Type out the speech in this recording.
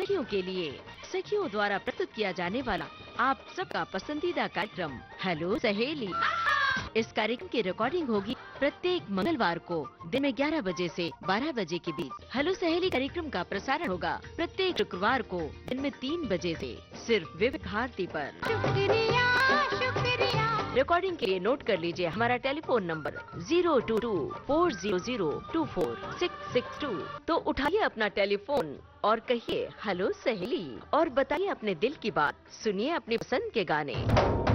सखियों के लिए सखियों द्वारा प्रस्तुत किया जाने वाला आप सबका पसंदीदा कार्यक्रम हेलो सहेली। इस कार्यक्रम की रिकॉर्डिंग होगी प्रत्येक मंगलवार को दिन में 11 बजे से 12 बजे के बीच। हेलो सहेली कार्यक्रम का प्रसारण होगा प्रत्येक शुक्रवार को दिन में 3 बजे से सिर्फ विविध भारती पर। शुक्रिया शुक्रिया। रिकॉर्डिंग के लिए नोट कर लीजिए हमारा टेलीफोन नंबर 022-400-24662। तो उठाइए अपना टेलीफोन और कहिए हेलो सहेली और बताइए अपने दिल की बात। सुनिए अपनी पसंद के गाने।